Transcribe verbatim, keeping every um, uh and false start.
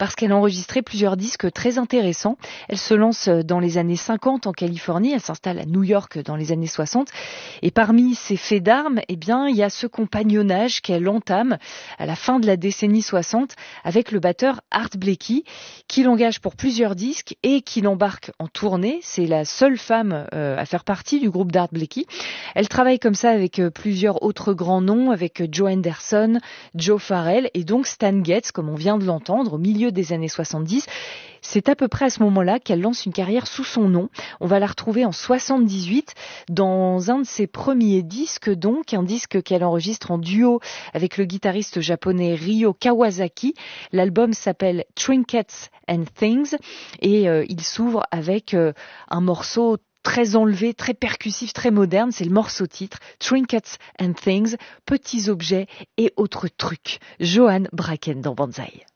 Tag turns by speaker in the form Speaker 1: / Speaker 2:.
Speaker 1: parce qu'elle a enregistré plusieurs disques très intéressants. Elle se lance dans les années cinquante en Californie, elle s'installe à New York dans les années soixante. Et parmi ses faits d'armes, eh bien, il y a ce compagnonnage qu'elle entame à la fin de la décennie soixante avec le batteur Art Blakey, qui l'engage pour plusieurs disques et qui l'embarque en tournée. C'est la seule femme euh, à faire partie du groupe d'Art Blakey. Elle travaille comme ça avec euh, plusieurs autres grands noms, avec euh, Joe Henderson, Joe Farrell et donc Stan Getz, comme on vient de l'entendre, au milieu des années soixante-dix. C'est à peu près à ce moment-là qu'elle lance une carrière sous son nom. On va la retrouver en soixante-dix-huit dans un de ses premiers disques, donc un disque qu'elle enregistre en duo avec le guitariste japonais Ryo Kawasaki. L'album s'appelle Trinkets and Things et euh, il s'ouvre avec euh, un morceau très enlevé, très percussif, très moderne. C'est le morceau titre, Trinkets and Things, petits objets et autres trucs. Joan Bracken dans Banzai.